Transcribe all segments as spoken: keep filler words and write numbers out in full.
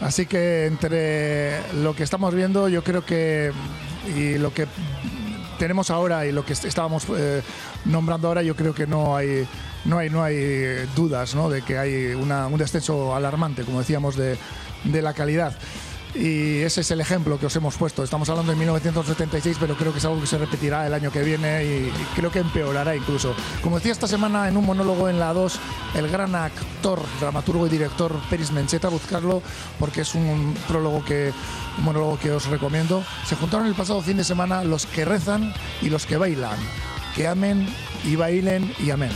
Así que entre lo que estamos viendo, yo creo que y lo que tenemos ahora y lo que estábamos eh, nombrando ahora, yo creo que no hay no hay no hay dudas, ¿no?, de que hay una, un descenso alarmante, como decíamos, de, de la calidad. Y ese es el ejemplo que os hemos puesto. Estamos hablando de mil novecientos setenta y seis, pero creo que es algo que se repetirá el año que viene y, y creo que empeorará incluso. Como decía esta semana en un monólogo en la dos, el gran actor, dramaturgo y director Peris Mencheta, buscarlo porque es un prólogo que, un monólogo que os recomiendo. Se juntaron el pasado fin de semana los que rezan y los que bailan. Que amen y bailen y amén.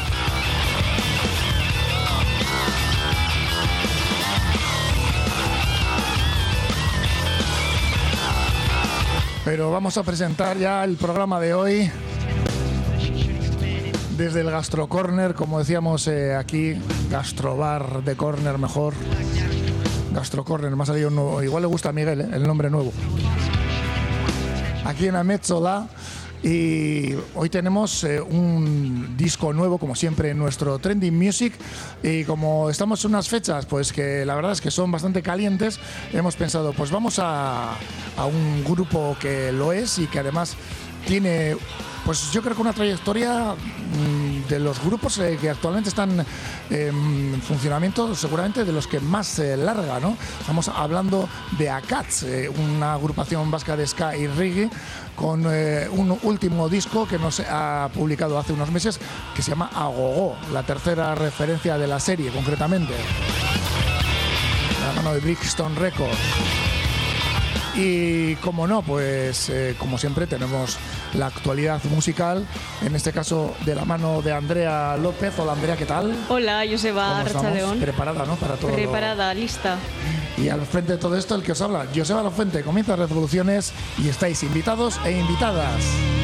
Pero vamos a presentar ya el programa de hoy desde el Gastro Corner, como decíamos eh, aquí, Gastrobar de Corner mejor. Gastro Corner, me ha salido un nuevo. Igual le gusta a Miguel, ¿eh?, el nombre nuevo. Aquí en Ametzola. Y hoy tenemos eh, un disco nuevo, como siempre, en nuestro Trending Music. Y como estamos en unas fechas, pues que la verdad es que son bastante calientes, hemos pensado, pues vamos a, a un grupo que lo es y que además tiene, pues yo creo que una trayectoria mmm, de los grupos eh, que actualmente están eh, en funcionamiento, seguramente de los que más eh, larga, ¿no? Estamos hablando de Akats, eh, una agrupación vasca de ska y reggae, con eh, un último disco que nos ha publicado hace unos meses, que se llama Agogó, la tercera referencia de la serie, concretamente. De la mano de Brixton Records. Y como no, pues eh, como siempre tenemos la actualidad musical, en este caso de la mano de Andrea López. Hola Andrea, ¿qué tal? Hola, Joseba Arratsaldeon. Preparada, ¿no? Para todo. Preparada, lo... lista. Y al frente de todo esto, el que os habla, Joseba Lafuente. Comienza Revoluciones y estáis invitados e invitadas.